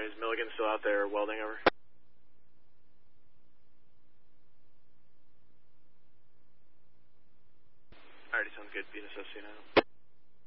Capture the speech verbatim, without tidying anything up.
Alright, is Milligan still out there welding over? Alrighty, sounds good. Be an associate now.